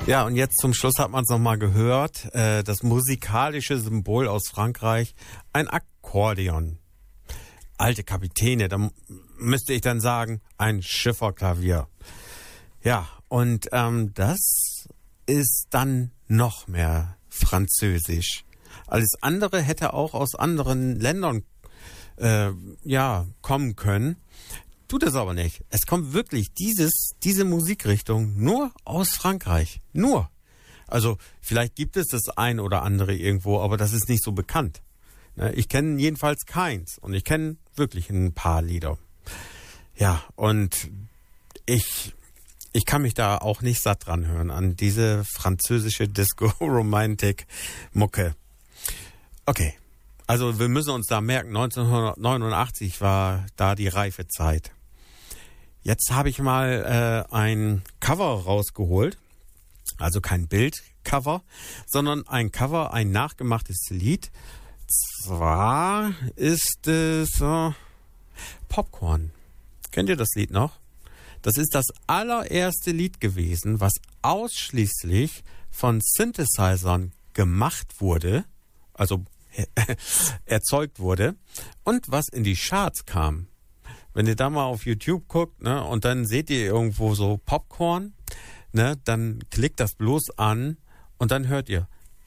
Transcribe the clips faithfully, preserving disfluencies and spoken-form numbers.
Ja, und jetzt zum Schluss hat man es nochmal gehört, äh, das musikalische Symbol aus Frankreich, ein Akkordeon. Alte Kapitäne, da müsste ich dann sagen, ein Schifferklavier. Ja, und ähm, das ist dann noch mehr französisch. Alles andere hätte auch aus anderen Ländern äh, ja kommen können. Tut es aber nicht. Es kommt wirklich dieses, diese Musikrichtung nur aus Frankreich. Nur. Also vielleicht gibt es das ein oder andere irgendwo, aber das ist nicht so bekannt. Ich kenne jedenfalls keins und ich kenne wirklich ein paar Lieder. Ja, und ich, ich kann mich da auch nicht satt dran hören an diese französische Disco-Romantik-Mucke. Okay, also wir müssen uns da merken, neunzehnhundertneunundachtzig war da die reife Zeit. Jetzt habe ich mal äh, ein Cover rausgeholt, also kein Bildcover, sondern ein Cover, ein nachgemachtes Lied. Zwar ist es äh, Popcorn. Kennt ihr das Lied noch? Das ist das allererste Lied gewesen, was ausschließlich von Synthesizern gemacht wurde, also erzeugt wurde und was in die Charts kam. Wenn ihr da mal auf YouTube guckt, ne, und dann seht ihr irgendwo so Popcorn, ne, dann klickt das bloß an und dann hört ihr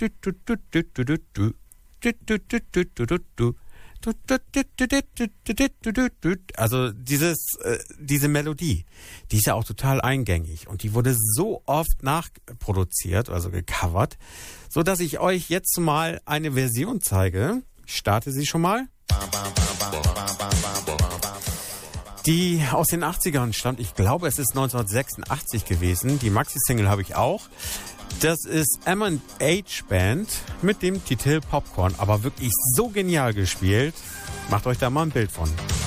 also dieses äh, diese Melodie, die ist ja auch total eingängig und die wurde so oft nachproduziert, also gecovert, so dass ich euch jetzt mal eine Version zeige. Ich starte sie schon mal. Die aus den achtzigern stammt, ich glaube, es ist neunzehnhundertsechsundachtzig gewesen. Die Maxi-Single habe ich auch. Das ist M and H Band mit dem Titel Popcorn. Aber wirklich so genial gespielt. Macht euch da mal ein Bild von.